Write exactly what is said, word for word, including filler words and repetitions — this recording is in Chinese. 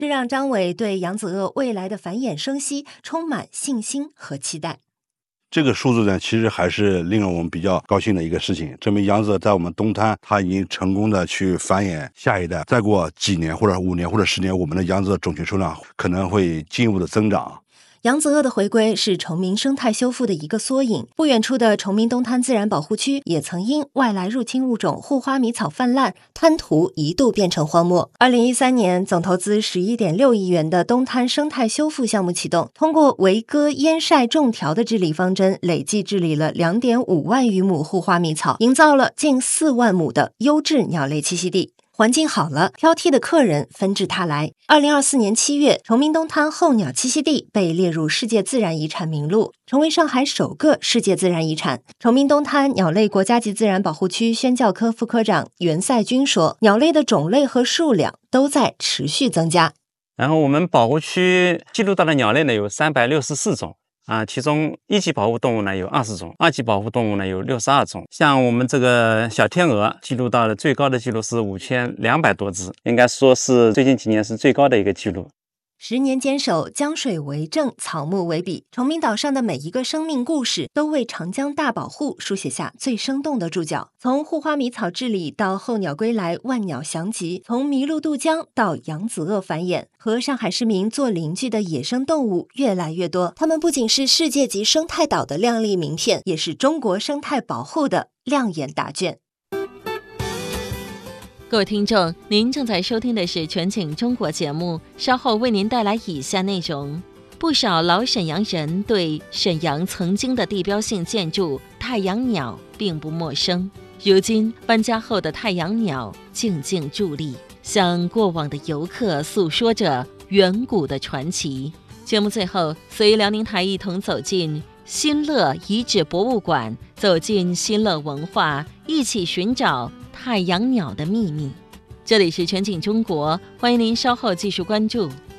这让张伟对扬子鳄未来的繁衍生息充满信心和期待。 这个数字呢，其实还是令我们比较高兴的一个事情，证明扬子鳄在我们东滩，它已经成功的去繁衍下一代。再过几年或者五年或者十年，我们的扬子鳄种群数量可能会进一步的增长。 扬子鳄的回归是崇明生态修复的一个缩影。不远处的崇明东滩自然保护区也曾因外来入侵物种护花迷草泛滥，滩涂一度变成荒漠。二零一三年，总投资十一点六亿元的东滩生态修复项目启动，通过围割、淹晒、种条的治理方针，累计治理了两点五万余亩护花迷草，营造了近四万亩的优质鸟类栖息地。环境好了，挑剔的客人纷至沓来。二零二四年七月，崇明东滩候鸟栖息地被列入世界自然遗产名录，成为上海首个世界自然遗产。崇明东滩鸟类国家级自然保护区宣教科副科长袁赛军说，鸟类的种类和数量都在持续增加。 然后我们保护区记录到的鸟类呢有三百六十四种。啊，其中一级保护动物呢有二十种，二级保护动物呢有六十二种。像我们这个小天鹅记录到的最高的记录是五千两百多只，应该说是最近几年是最高的一个记录。 十年坚守，江水为证，草木为笔。崇明岛上的每一个生命故事，都为长江大保护书写下最生动的注脚。从护花迷草治理到候鸟归来，万鸟翔集；从麋鹿渡江到扬子鳄繁衍，和上海市民做邻居的野生动物越来越多。它们不仅是世界级生态岛的亮丽名片，也是中国生态保护的亮眼答卷。 各位听众，您正在收听的是全景中国节目，稍后为您带来以下内容。不少老沈阳人对沈阳曾经的地标性建筑太阳鸟并不陌生，如今搬家后的太阳鸟静静伫立，向过往的游客诉说着远古的传奇。节目最后，随辽宁台一同走进新乐遗址博物馆，走进新乐文化，一起寻找太阳鸟的秘密。这里是全景中国，欢迎您稍后继续关注。